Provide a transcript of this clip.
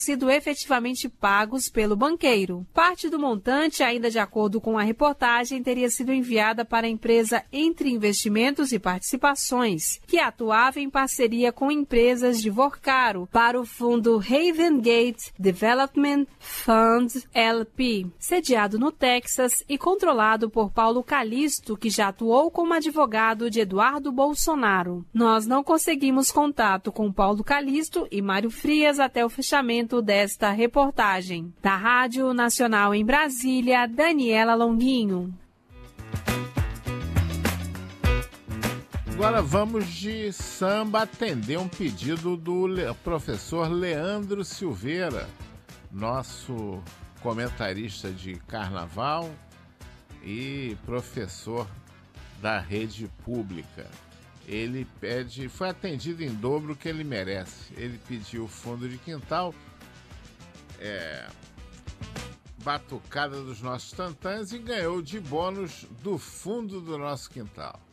sido efetivamente pagos pelo banqueiro. Parte do montante, ainda de acordo com a reportagem, teria sido enviada para a empresa Entre Investimentos e Participações, que atuava em parceria com empresas de Vorcaro para o fundo Haven Gate Development Fund LP, sediado no Texas e controlado por Paulo Calixto, que já atuou como advogado de Eduardo Bolsonaro. Nós não conseguimos contato com Paulo Calixto e Mário Frias até o fechamento desta reportagem. Da Rádio Nacional em Brasília, Daniela Longuinho. Agora vamos de samba atender um pedido do professor Leandro Silveira, nosso comentarista de carnaval e professor da rede pública. Ele foi atendido em dobro que ele merece. Ele pediu fundo de quintal, batucada dos nossos tantãs e ganhou de bônus do fundo do nosso quintal.